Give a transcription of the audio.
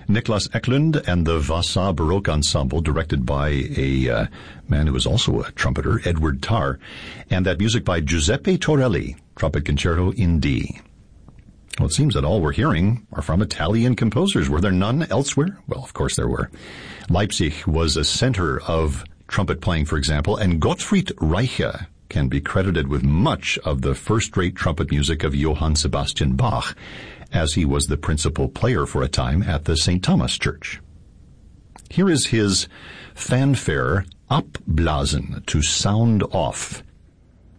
Niklas Eklund and the Vasa Baroque Ensemble, directed by a man who was also a trumpeter, Edward Tarr, and that music by Giuseppe Torelli, Trumpet Concerto in D. Well, it seems that all we're hearing are from Italian composers. Were there none elsewhere? Well, of course there were. Leipzig was a center of trumpet playing, for example, and Gottfried Reiche can be credited with much of the first-rate trumpet music of Johann Sebastian Bach, as he was the principal player for a time at the St. Thomas Church. Here is his fanfare, Abblasen, to sound off,